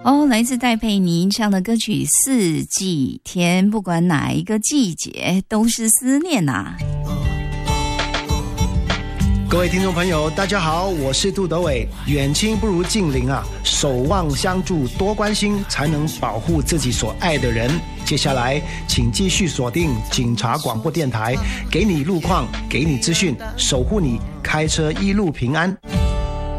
哦，来自戴佩妮唱的歌曲《四季天》，不管哪一个季节，都是思念啊。 各位听众朋友，大家好，我是杜德伟。远亲不如近邻啊，守望相助，多关心，才能保护自己所爱的人。接下来，请继续锁定警察广播电台，给你路况，给你资讯，守护你开车一路平安。